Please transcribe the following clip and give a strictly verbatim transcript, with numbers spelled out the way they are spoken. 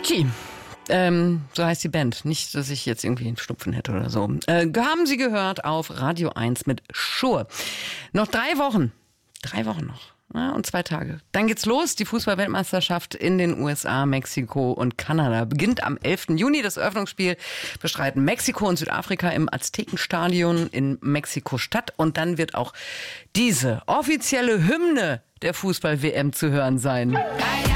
Hatschi. Ähm, so heißt die Band. Nicht, dass ich jetzt irgendwie einen Schnupfen hätte oder so. Äh, haben Sie gehört auf Radio eins mit Schur. Noch drei Wochen. Drei Wochen noch. Ja, und zwei Tage. Dann geht's los. Die Fußball-Weltmeisterschaft in den U S A, Mexiko und Kanada beginnt am elften Juni. Das Eröffnungsspiel bestreiten Mexiko und Südafrika im Aztekenstadion in Mexiko-Stadt. Und dann wird auch diese offizielle Hymne der Fußball-W M zu hören sein.